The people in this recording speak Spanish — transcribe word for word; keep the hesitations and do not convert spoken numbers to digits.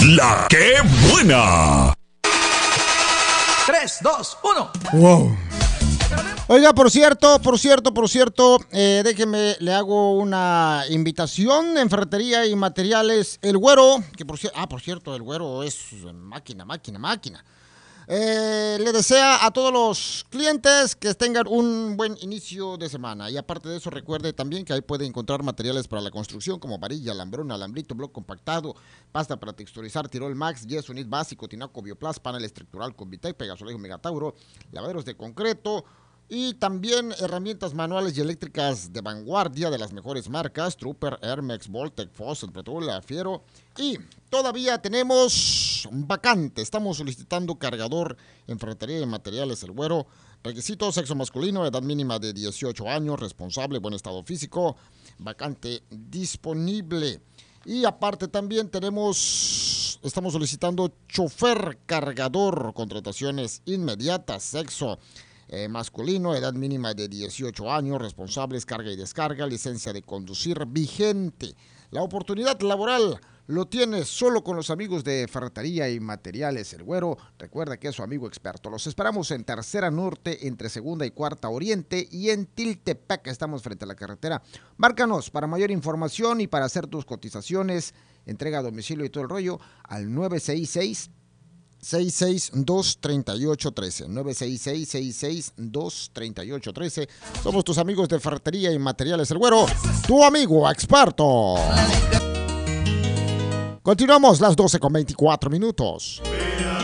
La que buena. tres, dos, uno. Wow. Oiga, por cierto, por cierto, por cierto, eh, déjeme, le hago una invitación en Ferretería y Materiales El Güero, que por cierto, ah, por cierto, El Güero es máquina, máquina, máquina. Eh, le desea a todos los clientes que tengan un buen inicio de semana. Y aparte de eso, recuerde también que ahí puede encontrar materiales para la construcción como varilla, alambrón, alambrito, bloque compactado, pasta para texturizar, tirol max, yeso, nit básico, tinaco, bioplas, panel estructural con Vitec, Pegasolejo, Megatauro, lavaderos de concreto. Y también herramientas manuales y eléctricas de vanguardia de las mejores marcas, Trooper, Hermex, Voltec, Fossil, Petrol, Fiero. Y todavía tenemos vacante, estamos solicitando cargador en Ferretería y Materiales El Güero. Requisitos: sexo masculino, edad mínima de dieciocho años, responsable, buen estado físico, vacante disponible. Y aparte también tenemos, estamos solicitando chofer cargador, contrataciones inmediatas, sexo Eh, masculino, edad mínima de dieciocho años, responsables, carga y descarga, licencia de conducir vigente. La oportunidad laboral lo tienes solo con los amigos de Ferretería y Materiales El Güero. Recuerda que es su amigo experto. Los esperamos en Tercera Norte, entre Segunda y Cuarta Oriente, y en Tiltepec, estamos frente a la carretera. Márcanos para mayor información y para hacer tus cotizaciones, entrega a domicilio y todo el rollo al nueve seis seis, seis seis dos, tres ocho uno tres, nueve seis seis, seis seis dos, tres ocho uno tres. Somos tus amigos de Ferretería y Materiales El Güero, tu amigo experto. Continuamos las doce con veinticuatro minutos.